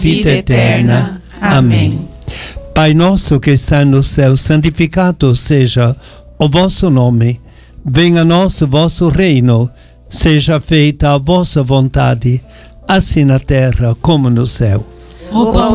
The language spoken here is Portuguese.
vida eterna. Amém. Pai nosso que está no céu, santificado seja o vosso nome. Venha a nós o vosso reino. Seja feita a vossa vontade, assim na terra como no céu. O pão